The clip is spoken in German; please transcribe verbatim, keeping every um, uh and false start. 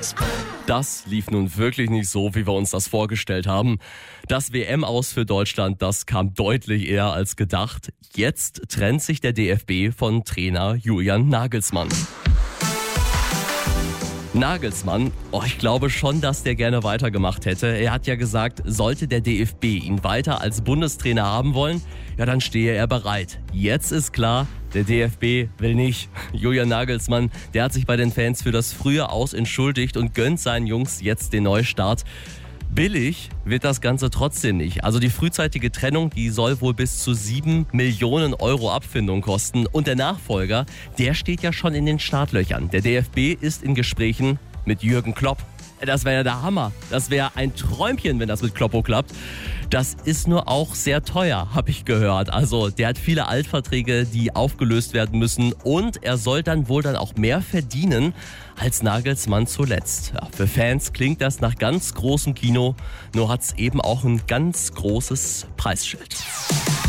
Das lief nun wirklich nicht so, wie wir uns das vorgestellt haben. Das W M-Aus für Deutschland, das kam deutlich eher als gedacht. Jetzt trennt sich der D F B von Trainer Julian Nagelsmann. Nagelsmann, oh, ich glaube schon, dass der gerne weitergemacht hätte. Er hat ja gesagt, sollte der D F B ihn weiter als Bundestrainer haben wollen, ja, dann stehe er bereit. Jetzt ist klar, der D F B will nicht. Julian Nagelsmann, der hat sich bei den Fans für das frühe Aus entschuldigt und gönnt seinen Jungs jetzt den Neustart. Billig wird das Ganze trotzdem nicht. Also die frühzeitige Trennung, die soll wohl bis zu sieben Millionen Euro Abfindung kosten. Und der Nachfolger, der steht ja schon in den Startlöchern. Der D F B ist in Gesprächen mit Jürgen Klopp. Das wäre ja der Hammer. Das wäre ein Träumchen, wenn das mit Kloppo klappt. Das ist nur auch sehr teuer, habe ich gehört. Also der hat viele Altverträge, die aufgelöst werden müssen. Und er soll dann wohl dann auch mehr verdienen als Nagelsmann zuletzt. Ja, für Fans klingt das nach ganz großem Kino. Nur hat es eben auch ein ganz großes Preisschild.